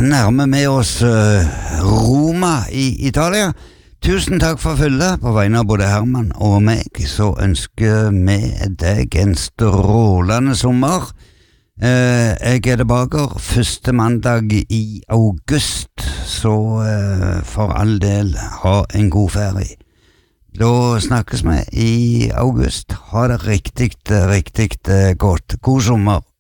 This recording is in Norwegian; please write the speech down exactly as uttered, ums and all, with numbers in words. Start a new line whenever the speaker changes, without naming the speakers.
nærmer vi oss uh, Roma i Italia. Tusen takk for følget på vegne av både Herman og meg, så ønsker vi deg en strålende sommer. Uh, jeg er tilbake første mandag i august, så uh, for all del ha en god ferie. Da snakkes vi i august. Ha det riktig, riktig godt. God sommer.